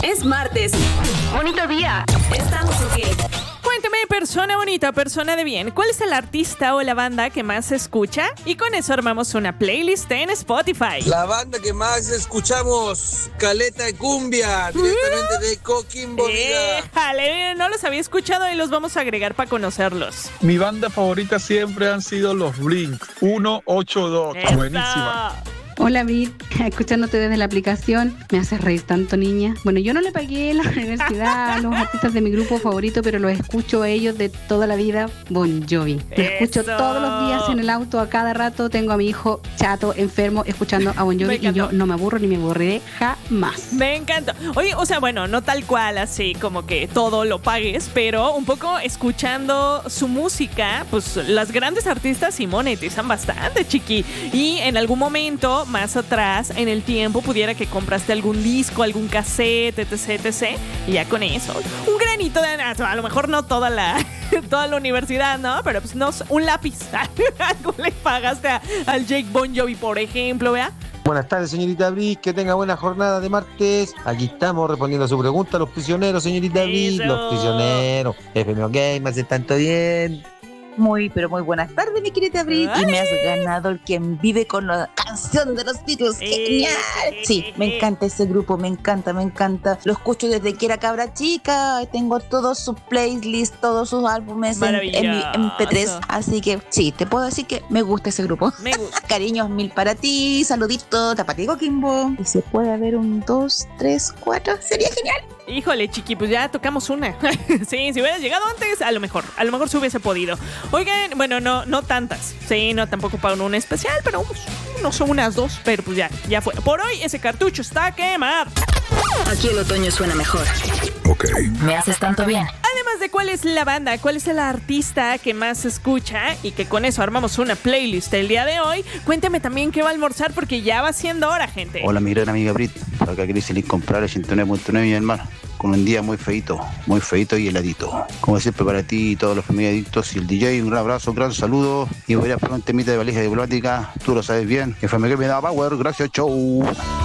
Es martes. Bonito día. Estamos aquí. Cuéntame, persona bonita, persona de bien, ¿cuál es el artista o la banda que más se escucha? Y con eso armamos una playlist en Spotify. La banda que más escuchamos, Caleta de Cumbia, directamente de Coquimbo. Jale, no los había escuchado y los vamos a agregar para conocerlos. Mi banda favorita siempre han sido los Blink 182. ¡Eso! Buenísima. Hola, Brit, escuchándote desde la aplicación. Me haces reír tanto, niña. Bueno, yo no le pagué la universidad a los artistas de mi grupo favorito, pero los escucho a ellos de toda la vida. Bon Jovi. Lo escucho ¡Eso! todos los días en el auto, a cada rato. Tengo a mi hijo chato, enfermo, escuchando a Bon Jovi y yo no me aburro ni me aburriré jamás. Me encanta. Oye, o sea, bueno, no tal cual así como que todo lo pagues, pero un poco escuchando su música, pues las grandes artistas sí monetizan bastante, chiqui. Y en algún momento más atrás en el tiempo pudiera que compraste algún disco, algún cassette, etc, y ya con eso un granito de a lo mejor no toda la universidad, ¿no? Pero pues no, un lápiz. Algo le pagaste al Jake Bon Jovi, por ejemplo, ¿vea? Buenas tardes, señorita Brit, que tenga buena jornada de martes. Aquí estamos respondiendo a su pregunta, los prisioneros, señorita Brit, Eso. los prisioneros. FMO Game, ¿se tanto bien? Muy, pero muy buenas tardes, mi querida Brit. Y me has ganado el Quien Vive con la canción de los Beatles. ¡Genial! Sí, me encanta ese grupo, me encanta. Lo escucho desde que era cabra chica. Tengo todos sus playlists, todos sus álbumes en mi MP3. Así que sí, te puedo decir que me gusta ese grupo. Me gusta. Cariños mil para ti, saluditos, tapatico Kimbo. Y se puede haber un 2, 3, 4, sería genial. Híjole, chiqui, pues ya tocamos una. Sí, si hubieras llegado antes, a lo mejor se hubiese podido. Oigan, bueno, no tantas. Sí, no, tampoco para un especial, pero no son unas dos, pero pues ya fue. Por hoy ese cartucho está quemado. Aquí el otoño suena mejor. Ok. Me haces tanto bien. Además de cuál es la banda, cuál es el artista que más se escucha y que con eso armamos una playlist el día de hoy, cuéntame también qué va a almorzar porque ya va siendo hora, gente. Hola, mi gran amiga Brit. Por acá queréis salir a comprar el 109.9, mi hermano. Con un día muy feito y heladito. Como siempre para ti y todos los familiares adictos y el DJ, un gran abrazo, un gran saludo. Y voy a poner un temita de valija diplomática. Tú lo sabes bien. Que me da power. Gracias, chau.